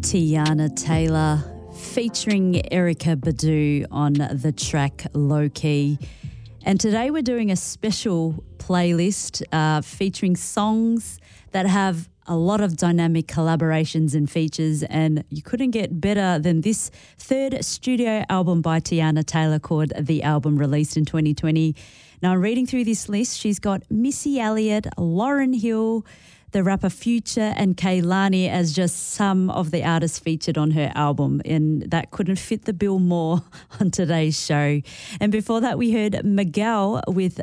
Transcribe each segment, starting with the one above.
Teyana Taylor featuring Erykah Badu on the track Low Key. And today we're doing a special playlist featuring songs that have a lot of dynamic collaborations and features, and you couldn't get better than this third studio album by Teyana Taylor called The Album, released in 2020. Now, reading through this list, she's got Missy Elliott, Lauryn Hill, the rapper Future, and Kehlani as just some of the artists featured on her album, and that couldn't fit the bill more on today's show. And before that, we heard Miguel with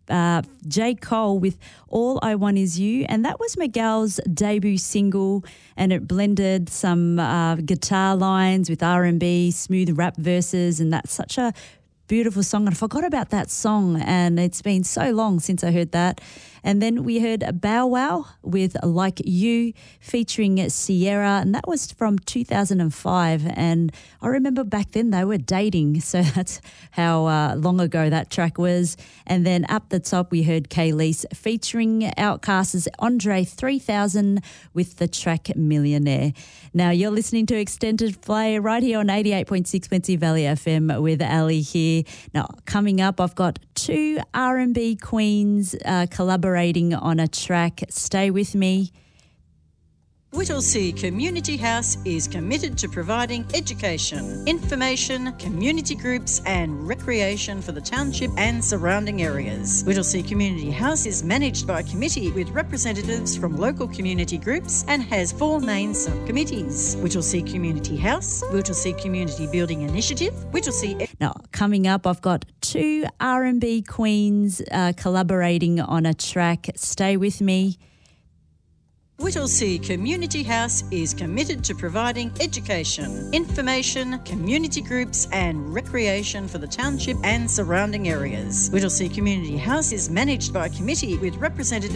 J. Cole with All I Want Is You, and that was Miguel's debut single, and it blended some guitar lines with R&B, smooth rap verses, and that's such a beautiful song. And I forgot about that song, and it's been so long since I heard that. And then we heard Bow Wow with Like You featuring Sierra, and that was from 2005. And I remember back then they were dating, so that's how long ago that track was. And then up the top we heard Kelis featuring Outkast's Andre 3000 with the track Millionaire. Now you're listening to Extended Play right here on 88.6 Quincy Valley FM with Ali here. Now coming up, I've got two R&B queens collaborating on a track. Stay with me. Whittlesea Community House is committed to providing education, information, community groups and recreation for the township and surrounding areas. Whittlesea Community House is managed by a committee with representatives from local community groups and has 4 main subcommittees: Whittlesea Community House, Whittlesea Community Building Initiative, Whittlesea... Now, coming up, I've got two R&B queens collaborating on a track. Stay with me. Whittlesea Community House is committed to providing education, information, community groups and recreation for the township and surrounding areas. Whittlesea Community House is managed by a committee with representatives